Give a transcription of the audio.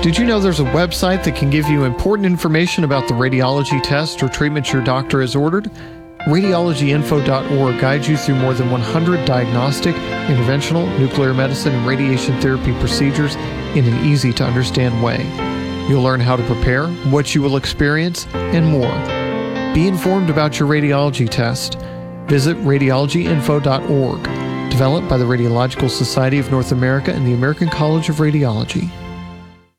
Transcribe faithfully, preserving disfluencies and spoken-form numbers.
Did you know there's a website that can give you important information about the radiology test or treatment your doctor has ordered? radiology info dot org guides you through more than one hundred diagnostic, interventional, nuclear medicine, and radiation therapy procedures in an easy-to-understand way. You'll learn how to prepare, what you will experience, and more. Be informed about your radiology test. Visit radiology info dot org, developed by the Radiological Society of North America and the American College of Radiology.